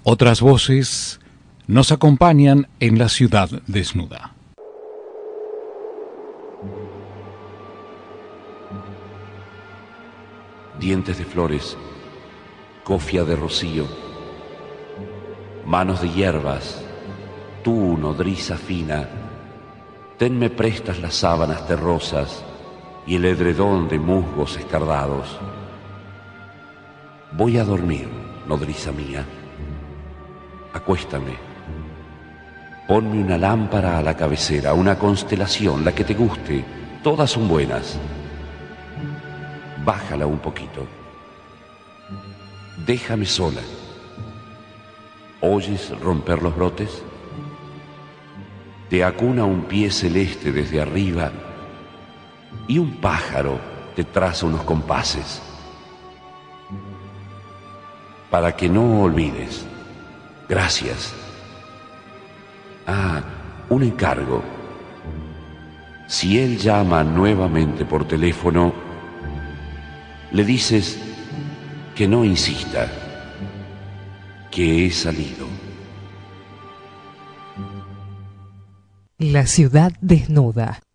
Otras voces nos acompañan en la ciudad desnuda. Dientes de flores, cofia de rocío, manos de hierbas, tú, nodriza fina, tenme prestas las sábanas terrosas y el edredón de musgos escardados. Voy a dormir, nodriza mía. Acuéstame. Ponme una lámpara a la cabecera, una constelación, la que te guste. Todas son buenas. Bájala un poquito. Déjame sola. ¿Oyes romper los brotes? Te acuna un pie celeste desde arriba y un pájaro te traza unos compases. Para que no olvides. Gracias. Ah, un encargo. Si él llama nuevamente por teléfono, le dices que no insista, que he salido. La ciudad desnuda.